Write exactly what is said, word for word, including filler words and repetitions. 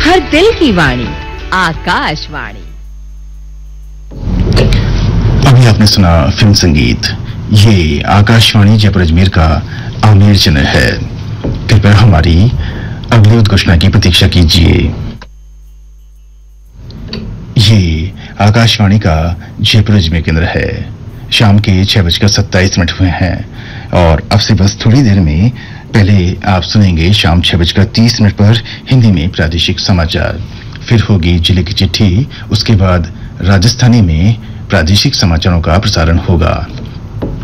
हर दिल की वाणी आकाशवाणी। अभी आपने सुना फिल्म संगीत। ये आकाशवाणी जयपुर अजमेर का आमिर चैनल है। कृपया हमारी अगली उद्घोषणा की प्रतीक्षा कीजिए। ये आकाशवाणी का जयपुर अजमेर केंद्र है। शाम के छह बजकर सत्ताईस मिनट हुए हैं और अब से बस थोड़ी देर में पहले आप सुनेंगे शाम छह बजकर तीस मिनट पर हिंदी में प्रादेशिक समाचार। फिर होगी जिले की चिट्ठी, उसके बाद राजस्थानी में प्रादेशिक समाचारों का प्रसारण होगा।